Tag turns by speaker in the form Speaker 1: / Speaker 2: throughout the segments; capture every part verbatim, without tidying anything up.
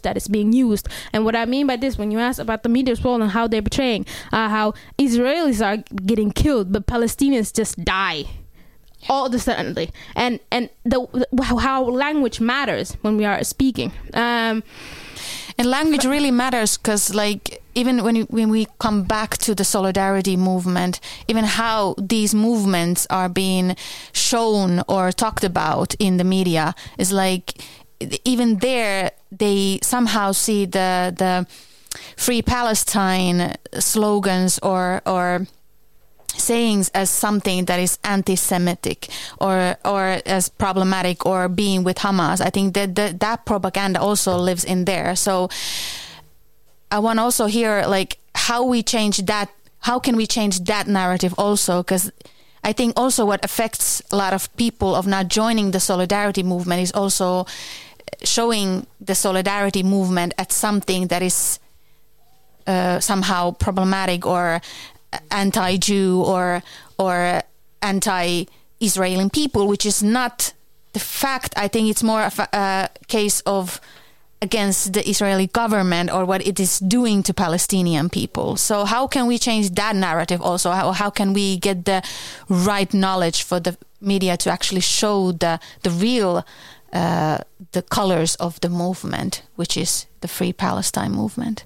Speaker 1: that is being used. And what I mean by this, when you ask about the media's role and how they're portraying uh, how Israelis are getting killed, but Palestinians just die all of a sudden, and and the, the how language matters when we are speaking. Um,
Speaker 2: and language really matters, because like even when you, when we come back to the solidarity movement, even how these movements are being shown or talked about in the media is like, even there they somehow see the the Free Palestine slogans or or sayings as something that is anti-Semitic or or as problematic, or being with Hamas. I think that that, that propaganda also lives in there. So I want to also hear like how we change that. How can we change that narrative also? Because I think also what affects a lot of people of not joining the solidarity movement is also showing the solidarity movement as something that is uh, somehow problematic or anti-Jew or or anti-Israeli people, which is not the fact. I think it's more of a, a case of against the Israeli government or what it is doing to Palestinian people. So how can we change that narrative also? How, how can we get the right knowledge for the media to actually show the the real uh, the colors of the movement, which is the Free Palestine movement?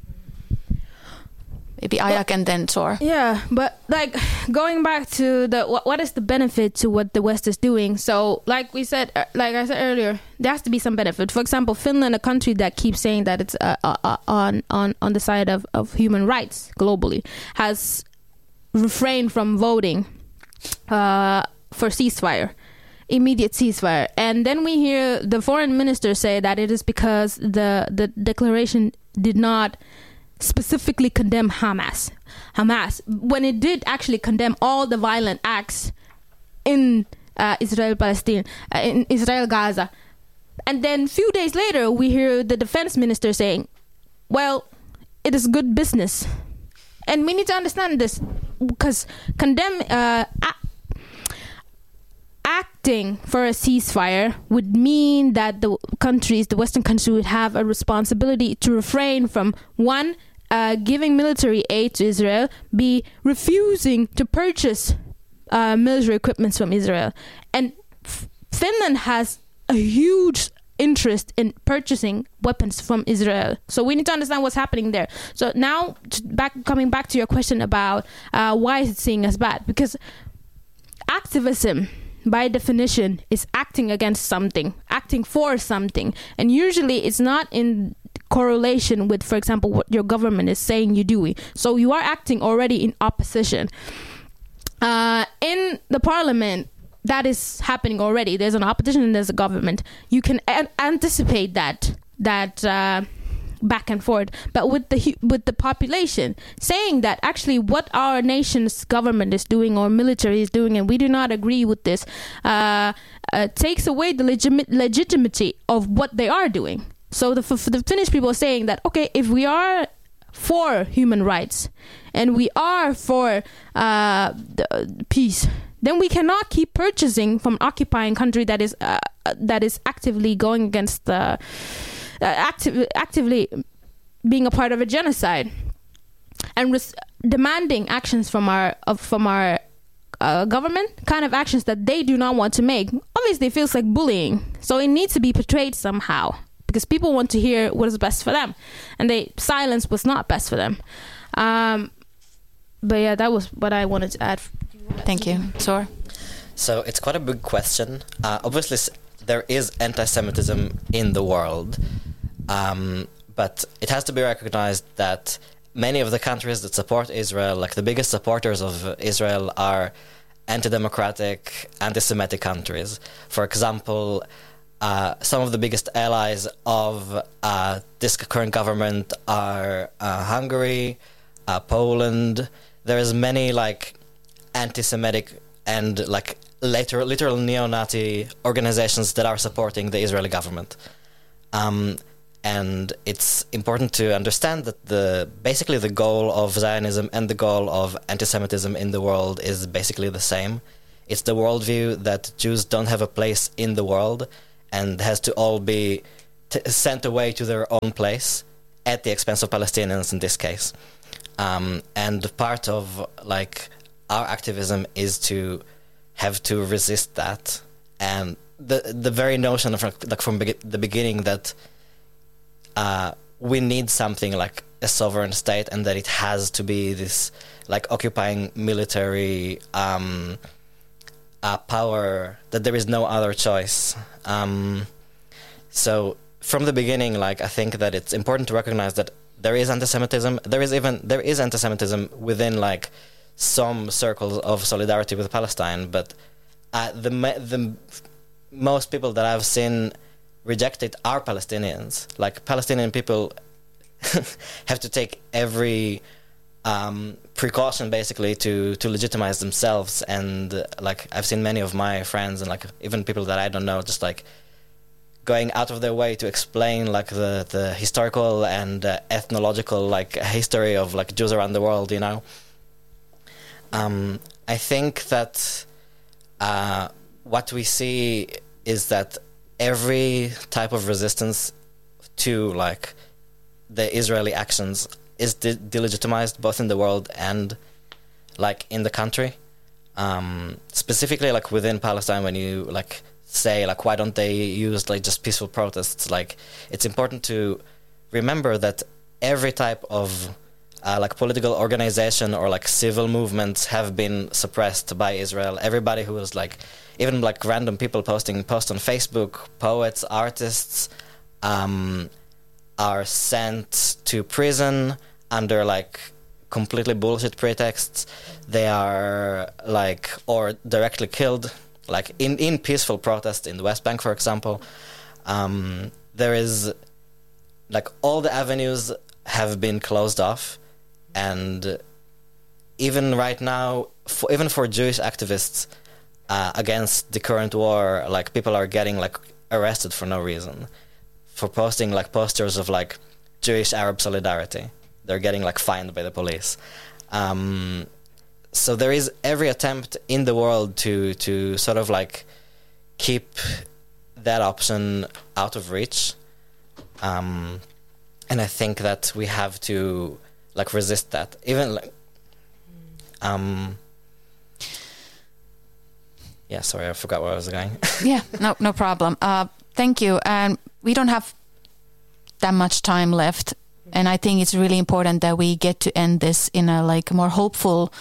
Speaker 2: Maybe Ayak and then Tor.
Speaker 1: Yeah, but like going back to the what, what is the benefit to what the West is doing? So like we said, uh, like I said earlier, there has to be some benefit. For example, Finland, a country that keeps saying that it's uh, uh, on on on the side of, of human rights globally, has refrained from voting uh, for ceasefire, immediate ceasefire. And then we hear the foreign minister say that it is because the the declaration did not specifically condemn Hamas. Hamas, when it did actually condemn all the violent acts in uh, Israel, Palestine, uh, in Israel, Gaza. And then a few days later, we hear the defense minister saying, well, it is good business. And we need to understand this, because condemn, uh, a- acting for a ceasefire would mean that the countries, the Western countries, would have a responsibility to refrain from, one, Uh, giving military aid to Israel, be refusing to purchase uh, military equipment from Israel. And F- Finland has a huge interest in purchasing weapons from Israel. So we need to understand what's happening there. So now, t- back coming back to your question about uh, why is it seen as bad? Because activism, by definition, is acting against something, acting for something. And usually it's not in correlation with, for example, what your government is saying you're doing. So you are acting already in opposition. Uh, in the parliament, that is happening already. There's an opposition and there's a government. You can a- anticipate that that uh, back and forth. But with the with the population saying that actually what our nation's government is doing or military is doing, and we do not agree with this, uh, uh, takes away the legit- legitimacy of what they are doing. So the, for the Finnish people are saying that, okay, if we are for human rights and we are for uh, the, peace, then we cannot keep purchasing from an occupying country that is uh, that is actively going against the uh, active, actively being a part of a genocide and res- demanding actions from our of, from our uh, government, kind of actions that they do not want to make. Obviously, it feels like bullying, so it needs to be portrayed somehow, because people want to hear what is best for them, and they silence what's not best for them. Um, but yeah, that was what I wanted to add.
Speaker 2: Thank you. Sor?
Speaker 3: So it's quite a big question. Uh, obviously, there is anti-Semitism in the world, um, but it has to be recognized that many of the countries that support Israel, like the biggest supporters of Israel, are anti-democratic, anti-Semitic countries. For example, Uh, some of the biggest allies of uh, this current government are uh, Hungary, uh, Poland. There is many like anti-Semitic and like later literal neo-Nazi organizations that are supporting the Israeli government. Um, and it's important to understand that the basically the goal of Zionism and the goal of anti-Semitism in the world is basically the same. It's the worldview that Jews don't have a place in the world and has to all be t- sent away to their own place at the expense of Palestinians in this case. Um, and part of like our activism is to have to resist that, and the the very notion of like from be- the beginning that uh, we need something like a sovereign state, and that it has to be this like occupying military um, uh, power, that there is no other choice. Um, so from the beginning, like I think that it's important to recognize that there is anti-Semitism. There is even there is anti-Semitism within like some circles of solidarity with Palestine, but uh, the the most people that I've seen reject it are Palestinians. Like Palestinian people have to take every um, precaution basically to to legitimize themselves, and uh, like I've seen many of my friends and like even people that I don't know just like going out of their way to explain like the the historical and uh, ethnological like history of like Jews around the world, you know. Um, I think that uh, what we see is that every type of resistance to like the Israeli actions is de- delegitimized both in the world and like in the country. Um, specifically like within Palestine, when you like say like why don't they use like just peaceful protests, like it's important to remember that every type of uh, like political organization or like civil movements have been suppressed by Israel. Everybody who was like even like random people posting posts on Facebook, poets, artists, um, are sent to prison under like completely bullshit pretexts. They are like or directly killed, like in, in peaceful protest in the West Bank, for example. Um, there is like all the avenues have been closed off, and even right now, for, even for Jewish activists uh, against the current war, like people are getting like arrested for no reason for posting like posters of like Jewish Arab solidarity. They're getting like fined by the police. Um, so there is every attempt in the world to to sort of like keep that option out of reach. Um, and I think that we have to like resist that. Even like, um, yeah, sorry, I forgot where I was going.
Speaker 2: Yeah, no, no problem. Uh, thank you. And we don't have that much time left. And I think it's really important that we get to end this in a like more hopeful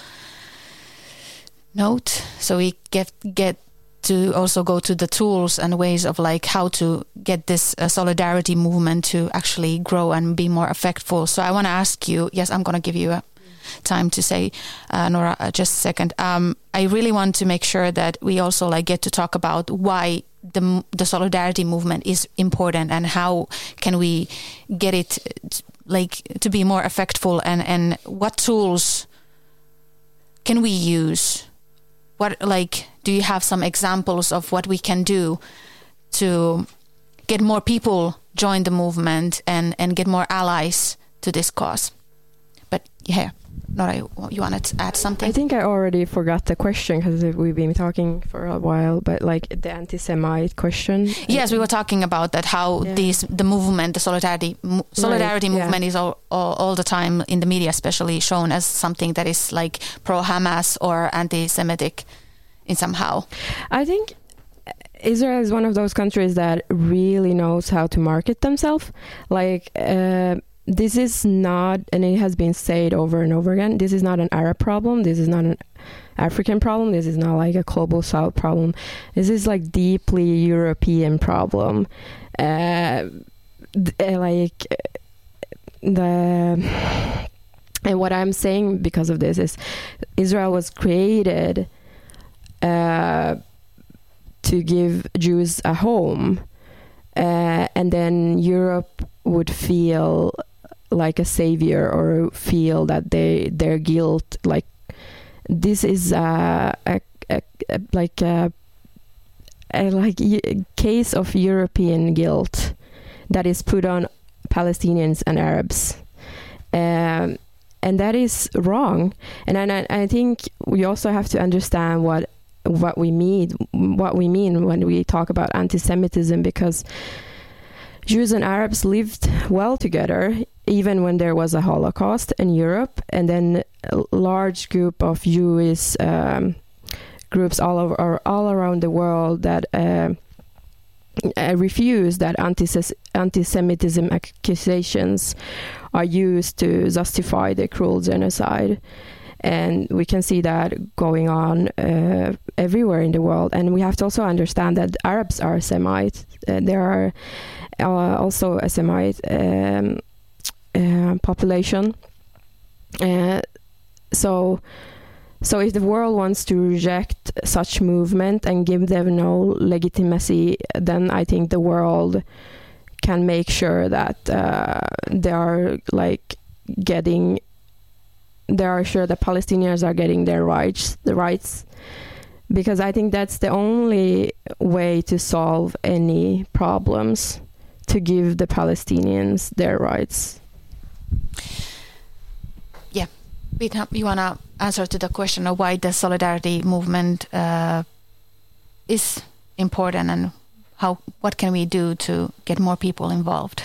Speaker 2: note. So we get get to also go to the tools and ways of like how to get this uh, solidarity movement to actually grow and be more effectful. So I want to ask you, yes, I'm going to give you a time to say, uh, Nora, uh, just a second. Um, I really want to make sure that we also like get to talk about why the the solidarity movement is important and how can we get it t- like to be more effectful, and, and what tools can we use? What like do you have some examples of what we can do to get more people join the movement and, and get more allies to this cause? But yeah, Nora, you, you want to add something?
Speaker 4: I think I already forgot the question because we've been talking for a while, but like the anti-Semite question.
Speaker 2: Yes, we were talking about that, how yeah. these the movement, the solidarity mo- solidarity right, movement yeah. is all, all all the time in the media, especially shown as something that is like pro-Hamas or anti-Semitic in somehow.
Speaker 4: I think Israel is one of those countries that really knows how to market themselves. Like. Uh, This is not, and it has been said over and over again, this is not an Arab problem, this is not an African problem, this is not like a global South problem. This is like deeply European problem. Uh, like the, and what I'm saying because of this is Israel was created uh, to give Jews a home, uh, and then Europe would feel like a savior or feel that they their guilt, like this is a, a, a, a like a, a like a case of European guilt that is put on Palestinians and Arabs, um, and that is wrong. And I, I think we also have to understand what what we mean what we mean when we talk about anti-Semitism, because Jews and Arabs lived well together, even when there was a Holocaust in Europe, and then a large group of Jewish um, groups all over, all around the world that uh, uh, refuse that anti- anti-Semitism accusations are used to justify the cruel genocide. And we can see that going on uh, everywhere in the world. And we have to also understand that Arabs are Semites. Uh, there are uh, also a Semite um, uh, population. Uh, so, so if the world wants to reject such movement and give them no legitimacy, then I think the world can make sure that uh, they are like getting. They are sure that Palestinians are getting their rights, the rights, because I think that's the only way to solve any problems, to give the Palestinians their rights.
Speaker 2: Yeah, you want to answer to the question of why the solidarity movement uh, is important and how what can we do to get more people involved?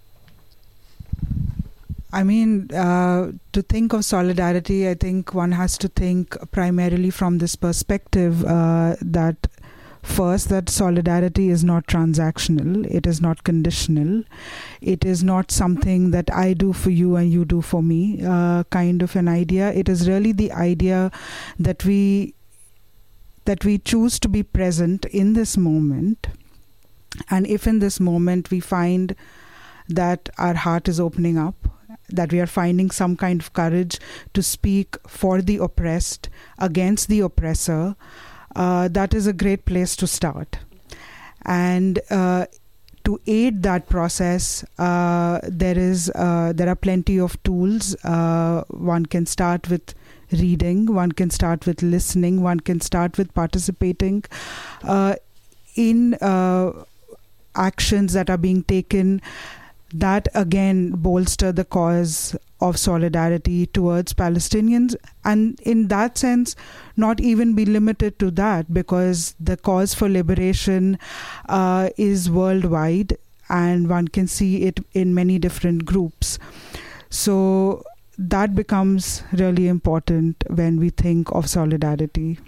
Speaker 5: I mean, uh, to think of solidarity, I think one has to think primarily from this perspective uh, that first, that solidarity is not transactional, it is not conditional, it is not something that I do for you and you do for me uh, kind of an idea. It is really the idea that we that we choose to be present in this moment, and if in this moment we find that our heart is opening up, that we are finding some kind of courage to speak for the oppressed, against the oppressor, uh, that is a great place to start. And uh, to aid that process, uh, there is uh, there are plenty of tools. Uh, one can start with reading, one can start with listening, one can start with participating uh, in uh, actions that are being taken that again bolster the cause of solidarity towards Palestinians, and in that sense not even be limited to that, because the cause for liberation uh, is worldwide and one can see it in many different groups. So that becomes really important when we think of solidarity.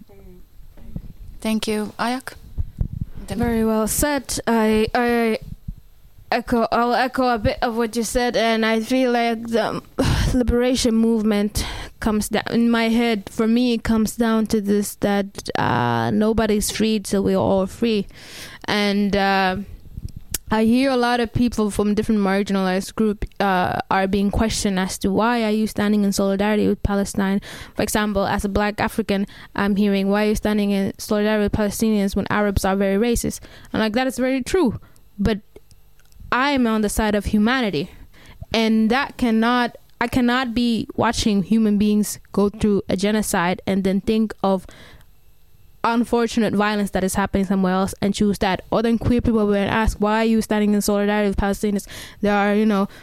Speaker 2: Thank you. Ayak?
Speaker 1: Very well said. I I echo I'll echo a bit of what you said, and I feel like the liberation movement comes down in my head. For me, it comes down to this: that uh, nobody's free till we're all free, and uh, I hear a lot of people from different marginalized groups uh, are being questioned as to why are you standing in solidarity with Palestine. For example, as a Black African, I'm hearing, why are you standing in solidarity with Palestinians when Arabs are very racist? And like, that is very true, but I am on the side of humanity, and that cannot, I cannot be watching human beings go through a genocide and then think of unfortunate violence that is happening somewhere else and choose that. Or then queer people will ask, why are you standing in solidarity with Palestinians? They are, you know,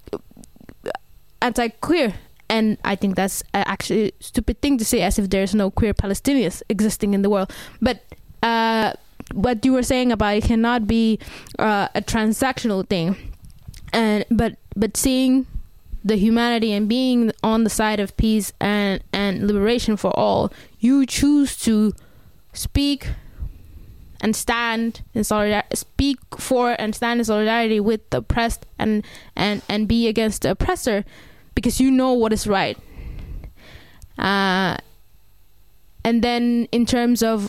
Speaker 1: anti-queer. And I think that's actually a stupid thing to say, as if there's no queer Palestinians existing in the world. But uh what you were saying about it cannot be uh, a transactional thing, and but but seeing the humanity and being on the side of peace and and liberation for all, you choose to speak and stand in solidarity, speak for and stand in solidarity with the oppressed, and and and be against the oppressor, because you know what is right. Uh, and then in terms of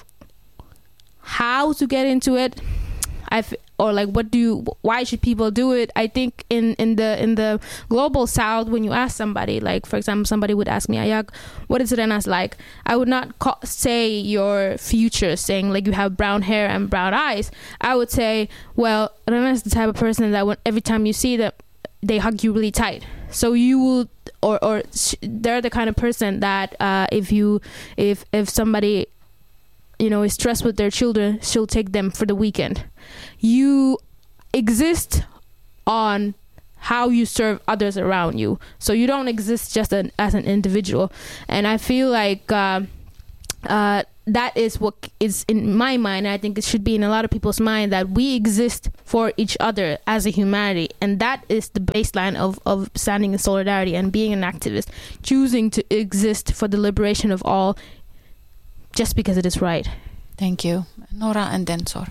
Speaker 1: how to get into it, I've or like what do you, why should people do it? I think in in the in the global south, when you ask somebody, like for example, somebody would ask me, Ayak, what is Renas like? I would not call, say your future, saying like you have brown hair and brown eyes. I would say, well, Renas is the type of person that when, every time you see them, they hug you really tight. So you will, or or they're the kind of person that uh, if you if if somebody, you know, is stressed with their children, she'll take them for the weekend. You exist on how you serve others around you. So you don't exist just an, as an individual. And I feel like uh, uh, that is what is in my mind. I think it should be in a lot of people's mind, that we exist for each other as a humanity, and that is the baseline of, of standing in solidarity and being an activist, choosing to exist for the liberation of all just because it is right.
Speaker 2: Thank you. Nora and then Zor.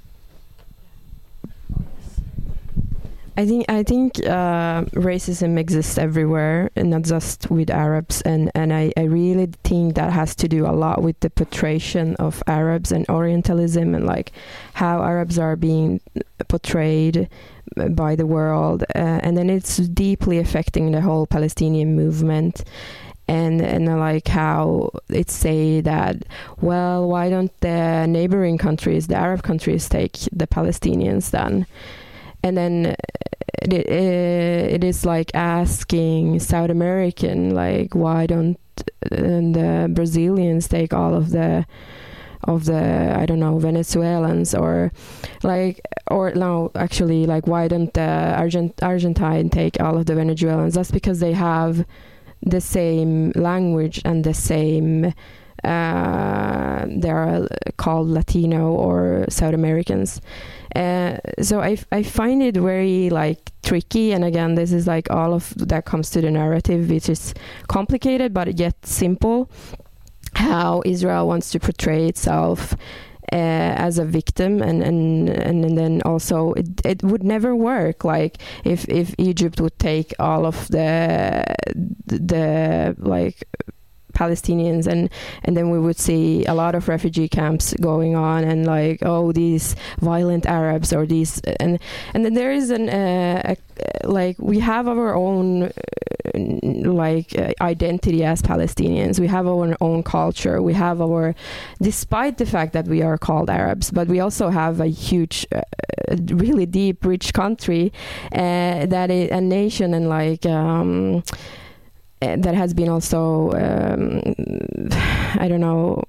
Speaker 4: I think I think uh, racism exists everywhere, and not just with Arabs, and and I, I really think that has to do a lot with the portrayal of Arabs and Orientalism, and like how Arabs are being portrayed by the world, uh, and then it's deeply affecting the whole Palestinian movement. And and like how it's say that, well, why don't the neighboring countries, the Arab countries, take the Palestinians then? And then it, it, it is like asking South American, like, why don't the Brazilians take all of the of the I don't know Venezuelans, or like or no actually like why don't the Argent Argentine take all of the Venezuelans? That's because they have the same language and the same uh, they're called Latino or South Americans. Uh, so I, I find it very like tricky, and again this is like all of that comes to the narrative, which is complicated but yet simple, how Israel wants to portray itself Uh, as a victim, and, and and then also it, it would never work. Like if if Egypt would take all of the the like Palestinians, and and then we would see a lot of refugee camps going on, and like, oh, these violent Arabs, or these, and and then there is an uh, a, like we have our own uh, like uh, identity as Palestinians. We have our own culture. We have our, despite the fact that we are called Arabs, but we also have a huge, uh, really deep, rich country uh, that is a nation, and like. Um, that has been also, um, I don't know,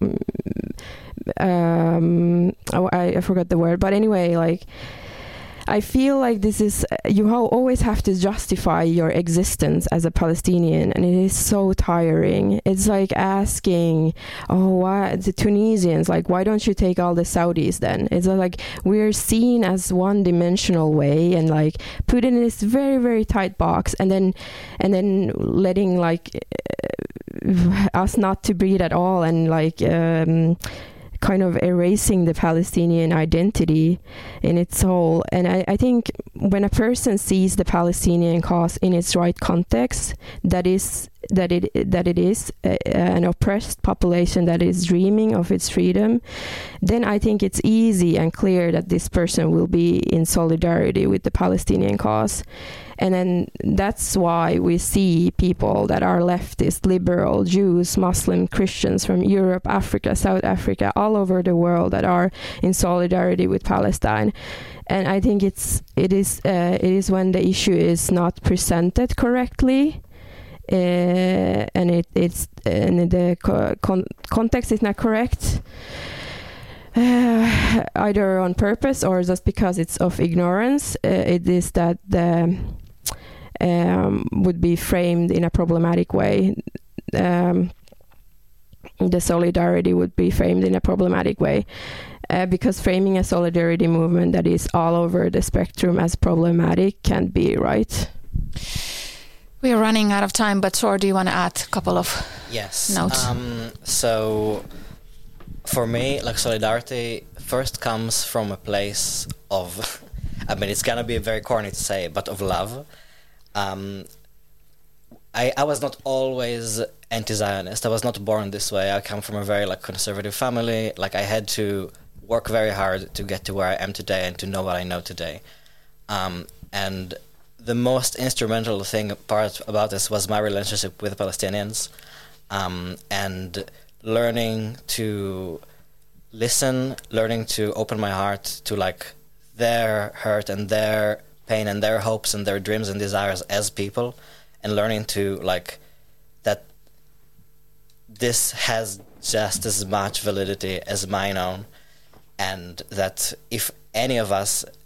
Speaker 4: um, oh, I, I forgot the word, but anyway, like, I feel like this is, you ha- always have to justify your existence as a Palestinian, and it is so tiring. It's like asking, oh, why the Tunisians, like, why don't you take all the Saudis then? It's like we're seen as one-dimensional way, and like put in this very, very tight box, and then and then letting like us not to breathe at all, and like um, kind of erasing the Palestinian identity in its whole. And I, I think when a person sees the Palestinian cause in its right context, that is that it that it is a, an oppressed population that is dreaming of its freedom, then I think it's easy and clear that this person will be in solidarity with the Palestinian cause. And then that's why we see people that are leftist, liberal, Jews, Muslim, Christians from Europe, Africa, South Africa, all over the world that are in solidarity with Palestine. And I think it's it is uh, it is when the issue is not presented correctly, uh, and it it's and the co- con- context is not correct. Uh, either on purpose or just because it's of ignorance, uh, it is that the um, would be framed in a problematic way. Um, the solidarity would be framed in a problematic way, uh, because framing a solidarity movement that is all over the spectrum as problematic can't be right.
Speaker 2: We are running out of time, but Zor, do you want to add a couple of
Speaker 3: yes.
Speaker 2: notes?
Speaker 3: Um, so. For me, like, solidarity first comes from a place of, I mean, it's gonna be very corny to say, but of love. Um, I I was not always anti-Zionist. I was not born this way. I come from a very like conservative family. Like, I had to work very hard to get to where I am today and to know what I know today. Um, and the most instrumental thing part about this was my relationship with the Palestinians, um, and learning to listen, learning to open my heart to like their hurt and their pain and their hopes and their dreams and desires as people, and learning to like that this has just as much validity as mine own, and that if any of us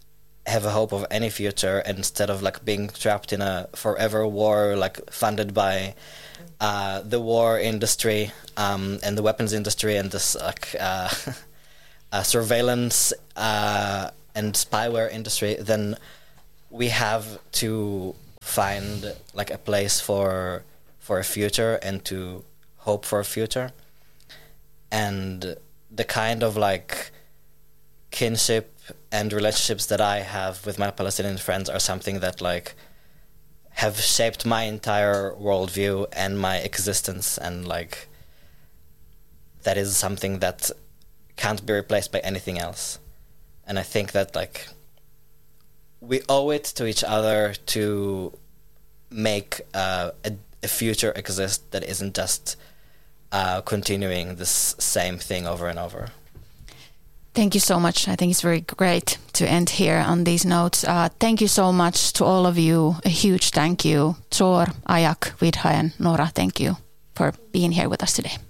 Speaker 3: have a hope of any future, instead of like being trapped in a forever war, like funded by uh, the war industry um, and the weapons industry and this like uh, uh, surveillance uh, and spyware industry, then we have to find like a place for for a future and to hope for a future. And the kind of like kinship and relationships that I have with my Palestinian friends are something that like have shaped my entire worldview and my existence, and like that is something that can't be replaced by anything else. And I think that like we owe it to each other to make uh, a, a future exist that isn't just uh, continuing this same thing over and over.
Speaker 2: Thank you so much. I think it's very great to end here on these notes. Uh, thank you so much to all of you. A huge thank you. Dror, Ayak, Vidha and Nora, thank you for being here with us today.